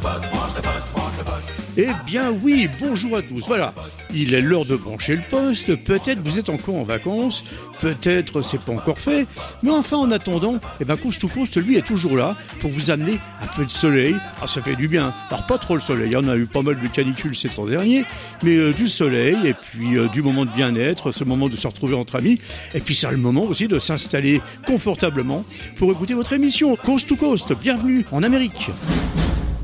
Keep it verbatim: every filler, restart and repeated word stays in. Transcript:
Eh bien oui, bonjour à tous, voilà, il est l'heure de brancher le poste, peut-être vous êtes encore en vacances, peut-être c'est pas encore fait, mais enfin en attendant, eh ben Coast to Coast, lui, est toujours là pour vous amener un peu de soleil, ah ça fait du bien, alors pas trop le soleil, on a eu pas mal de canicules ces temps derniers, mais euh, du soleil, et puis euh, du moment de bien-être, ce moment de se retrouver entre amis, et puis c'est le moment aussi de s'installer confortablement pour écouter votre émission Coast to Coast, bienvenue en Amérique.